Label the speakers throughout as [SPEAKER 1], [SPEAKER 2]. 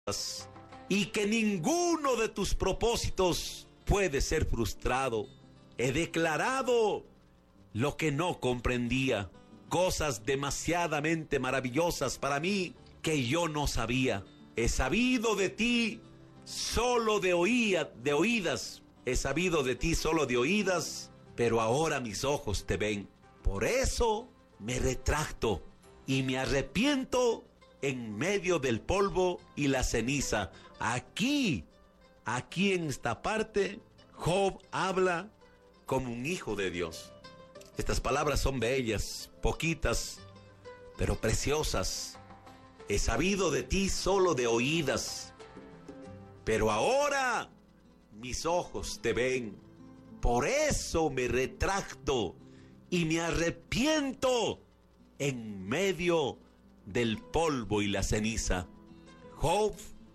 [SPEAKER 1] y que ninguno de tus propósitos puede ser frustrado. He declarado lo que no comprendía, cosas demasiadamente maravillosas para mí que yo no sabía. He sabido de ti solo de oídas, he sabido de ti solo de oídas, pero ahora mis ojos te ven. Por eso me retracto y me arrepiento en medio del polvo y la ceniza. Aquí en esta parte, Job habla como un hijo de Dios. Estas palabras son bellas, poquitas, pero preciosas. He sabido de ti solo de oídas, pero ahora mis ojos te ven. Por eso me retracto y me arrepiento en medio del polvo y la ceniza. Job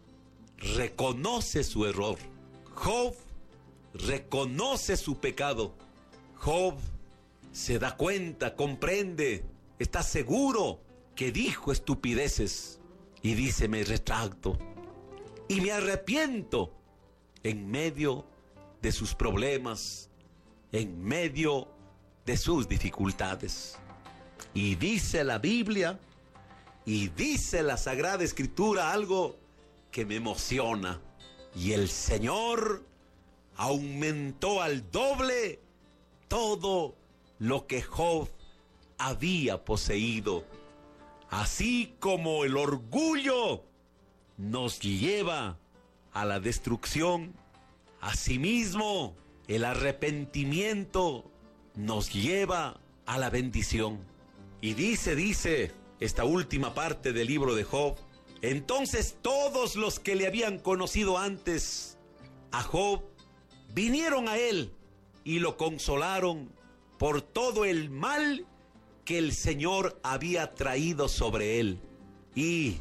[SPEAKER 1] reconoce su error. Job reconoce su pecado. Job se da cuenta, comprende, está seguro que dijo estupideces y dice: me retracto y me arrepiento en medio de sus problemas, en medio de sus dificultades. Y dice la Biblia y dice la Sagrada Escritura algo que me emociona: y el Señor aumentó al doble todo lo que Job había poseído. Así como el orgullo nos lleva a la destrucción, asimismo el arrepentimiento nos lleva a la bendición. Y dice esta última parte del libro de Job: entonces todos los que le habían conocido antes a Job vinieron a él y lo consolaron por todo el mal que el Señor había traído sobre él. Y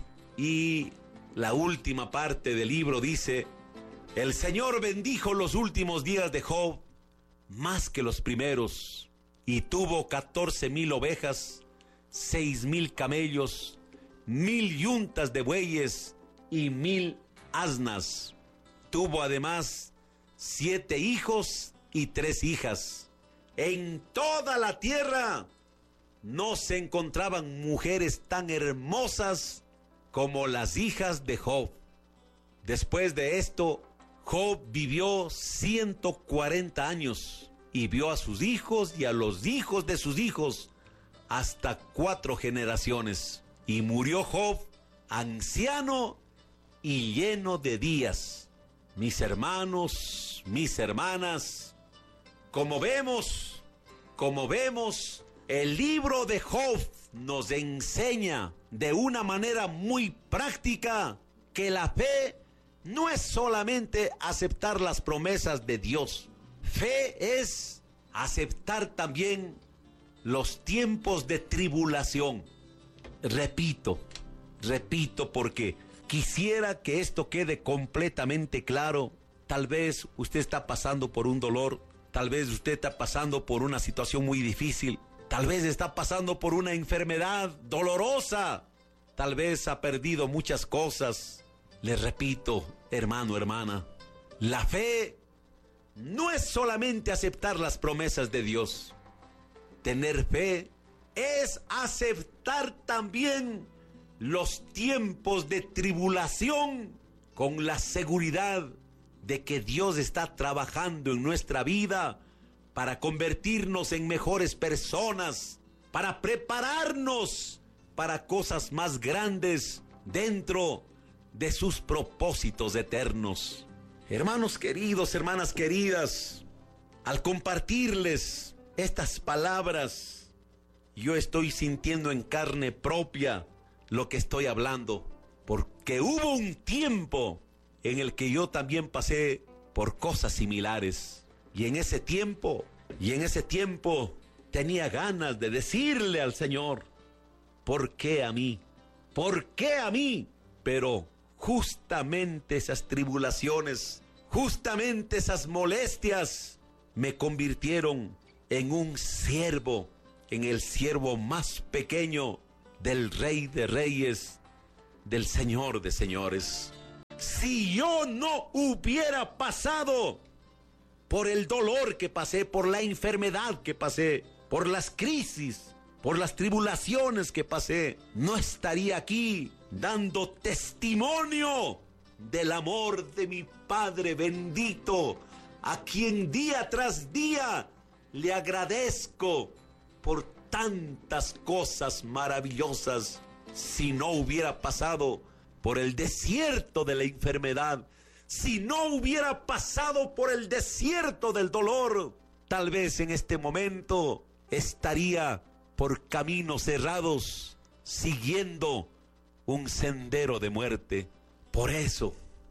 [SPEAKER 1] la última parte del libro dice: el Señor bendijo los últimos días de Job más que los primeros, y tuvo 14,000 ovejas, 6,000 camellos, 1,000 yuntas de bueyes y 1,000 asnas. Tuvo además 7 hijos y 3 hijas. En toda la tierra no se encontraban mujeres tan hermosas como las hijas de Job. Después de esto, Job vivió 140 años y vio a sus hijos y a los hijos de sus hijos hasta 4 generaciones. Y murió Job anciano y lleno de días. Mis hermanos, mis hermanas, como vemos, el libro de Job nos enseña de una manera muy práctica que la fe no es solamente aceptar las promesas de Dios. Fe es aceptar también los tiempos de tribulación. Repito, porque quisiera que esto quede completamente claro. Tal vez usted está pasando por un dolor, tal vez usted está pasando por una situación muy difícil, tal vez está pasando por una enfermedad dolorosa, tal vez ha perdido muchas cosas. Le repito, hermano, hermana, la fe no es solamente aceptar las promesas de Dios. Tener fe es aceptar también los tiempos de tribulación con la seguridad de que Dios está trabajando en nuestra vida para convertirnos en mejores personas, para prepararnos para cosas más grandes dentro de sus propósitos eternos. Hermanos queridos, hermanas queridas, al compartirles estas palabras, yo estoy sintiendo en carne propia lo que estoy hablando, porque hubo un tiempo en el que yo también pasé por cosas similares, y en ese tiempo tenía ganas de decirle al Señor: ¿por qué a mí? ¿Por qué a mí? Pero justamente esas tribulaciones, justamente esas molestias me convirtieron en un siervo, en el siervo más pequeño del Rey de Reyes, del Señor de Señores. Si yo no hubiera pasado por el dolor que pasé, por la enfermedad que pasé, por las crisis, por las tribulaciones que pasé, no estaría aquí dando testimonio del amor de mi Padre bendito, a quien día tras día le agradezco por tantas cosas maravillosas. Si no hubiera pasado por el desierto de la enfermedad, si no hubiera pasado por el desierto del dolor, tal vez en este momento estaría por caminos cerrados, siguiendo un sendero de muerte. Por eso,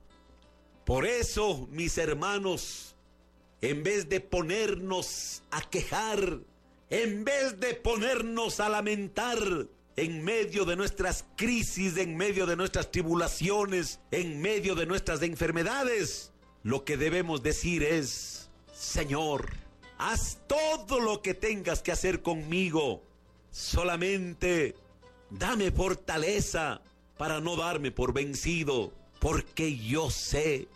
[SPEAKER 1] mis hermanos, en vez de ponernos a quejar, en vez de ponernos a lamentar, en medio de nuestras crisis, en medio de nuestras tribulaciones, en medio de nuestras enfermedades, lo que debemos decir es: Señor, haz todo lo que tengas que hacer conmigo, solamente dame fortaleza para no darme por vencido, porque yo sé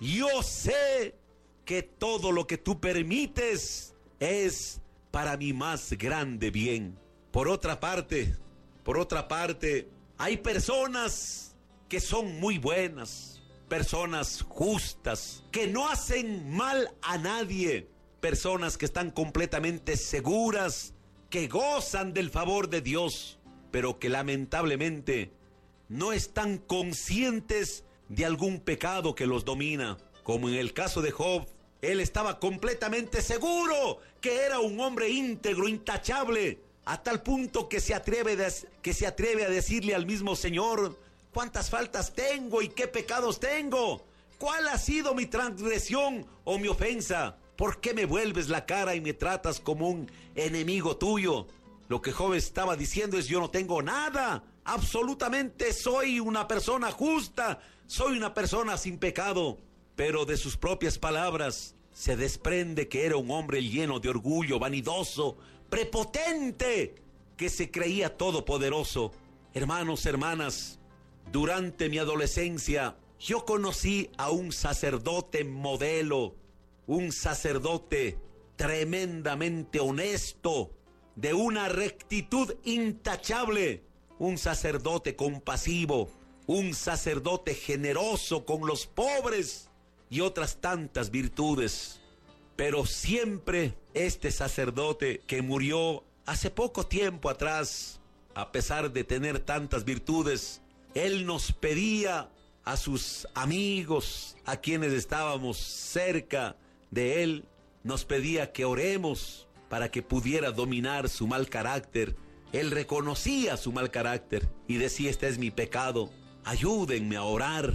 [SPEAKER 1] que todo lo que tú permites es para mi más grande bien. Por otra parte, hay personas que son muy buenas, personas justas, que no hacen mal a nadie, personas que están completamente seguras, que gozan del favor de Dios, pero que lamentablemente no están conscientes de algún pecado que los domina. Como en el caso de Job, él estaba completamente seguro que era un hombre íntegro, intachable, a tal punto que se atreve a decirle al mismo Señor: ¿cuántas faltas tengo y qué pecados tengo? ¿Cuál ha sido mi transgresión o mi ofensa? ¿Por qué me vuelves la cara y me tratas como un enemigo tuyo? Lo que Job estaba diciendo es: yo no tengo nada, absolutamente soy una persona justa, soy una persona sin pecado. Pero de sus propias palabras se desprende que era un hombre lleno de orgullo, vanidoso, prepotente, que se creía todopoderoso. Hermanos, hermanas, durante mi adolescencia yo conocí a un sacerdote modelo, un sacerdote tremendamente honesto, de una rectitud intachable, un sacerdote compasivo, un sacerdote generoso con los pobres y otras tantas virtudes. Pero siempre este sacerdote, que murió hace poco tiempo atrás, a pesar de tener tantas virtudes, él nos pedía a sus amigos, a quienes estábamos cerca de él, nos pedía que oremos para que pudiera dominar su mal carácter. Él reconocía su mal carácter y decía: este es mi pecado, ayúdenme a orar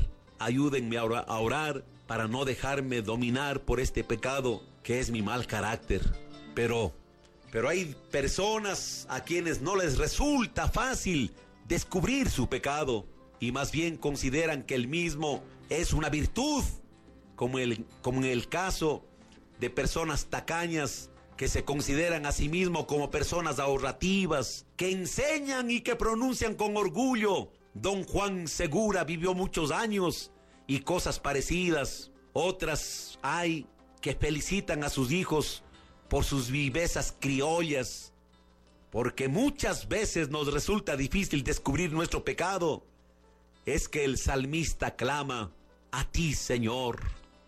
[SPEAKER 1] para no dejarme dominar por este pecado que es mi mal carácter. Pero hay personas a quienes no les resulta fácil descubrir su pecado y más bien consideran que el mismo es una virtud, como en el caso de personas tacañas que se consideran a sí mismos como personas ahorrativas, que enseñan y que pronuncian con orgullo: don Juan Segura vivió muchos años y cosas parecidas. Otras hay que felicitan a sus hijos por sus vivezas criollas, porque muchas veces nos resulta difícil descubrir nuestro pecado. Es que el salmista clama: a ti, Señor,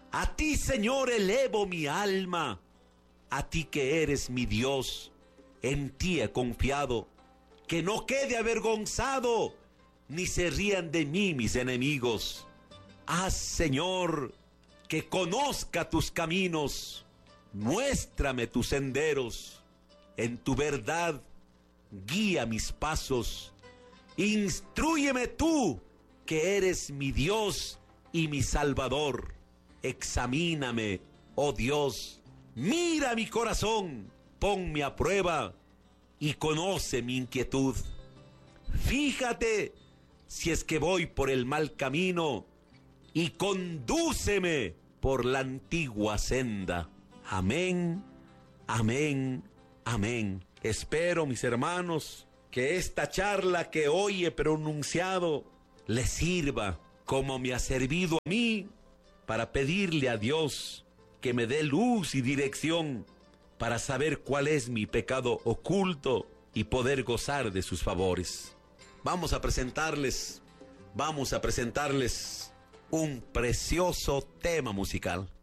[SPEAKER 1] elevo mi alma, a ti que eres mi Dios, en ti he confiado, que no quede avergonzado, ni se rían de mí mis enemigos. Haz, Señor, que conozca tus caminos, muéstrame tus senderos, en tu verdad guía mis pasos, instrúyeme tú, que eres mi Dios y mi Salvador. Examíname, oh Dios, mira mi corazón, ponme a prueba y conoce mi inquietud. Fíjate si es que voy por el mal camino y condúceme por la antigua senda. Amén, amén, amén. Espero, mis hermanos, que esta charla que hoy he pronunciado les sirva como me ha servido a mí para pedirle a Dios que me dé luz y dirección para saber cuál es mi pecado oculto y poder gozar de sus favores. Vamos a presentarles un precioso tema musical.